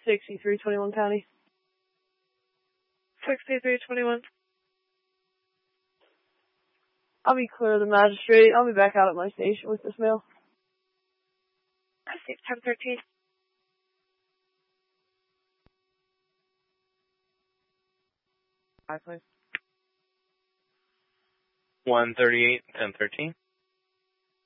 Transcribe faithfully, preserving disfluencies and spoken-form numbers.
sixty-three twenty-one County. sixty-three twenty-one. I'll be clear of the magistrate. I'll be back out at my station with this mail. I see ten thirteen. Hi, please. one thirty-eight ten thirteen.